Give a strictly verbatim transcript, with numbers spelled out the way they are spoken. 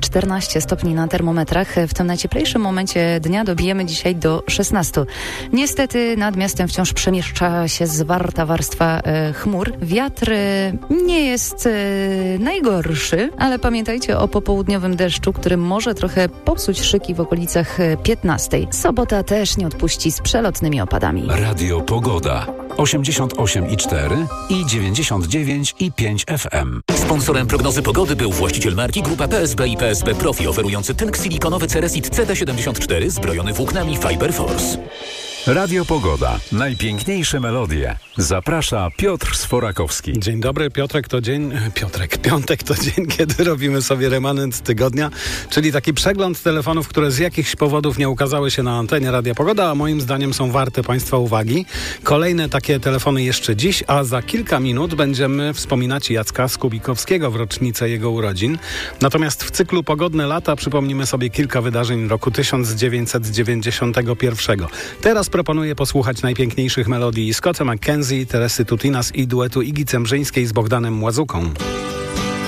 czternaście stopni na termometrach. W tym najcieplejszym momencie dnia dobijemy dzisiaj do szesnastu. Niestety nad miastem wciąż przemieszcza się zwarta warstwa e, chmur. Wiatr e, nie jest e, najgorszy, ale pamiętajcie o popołudniowym deszczu, który może trochę popsuć szyki w okolicach piętnastej. Sobota też nie odpuści z przelotnymi opadami. Radio Pogoda. osiemdziesiąt osiem i cztery i dziewięćdziesiąt dziewięć i pięć F M. Sponsorem prognozy pogody był właściciel marki Grupa P S B i P S B Profi, oferujący tynk silikonowy Ceresit C D siedemdziesiąt cztery zbrojony włóknami Fiber Force. Radio Pogoda. Najpiękniejsze melodie. Zaprasza Piotr Sforakowski. Dzień dobry, Piotrek to dzień... Piotrek, piątek to dzień, kiedy robimy sobie remanent tygodnia, czyli taki przegląd telefonów, które z jakichś powodów nie ukazały się na antenie Radia Pogoda, a moim zdaniem są warte Państwa uwagi. Kolejne takie telefony jeszcze dziś, a za kilka minut będziemy wspominać Jacka Skubikowskiego w rocznicę jego urodzin. Natomiast w cyklu Pogodne lata przypomnimy sobie kilka wydarzeń roku tysiąc dziewięćset dziewięćdziesiątego pierwszego. Teraz proponuję posłuchać najpiękniejszych melodii Scotta McKenzie, Teresy Tutinas i duetu Igi Cembrzyńskiej z Bogdanem Młazuką.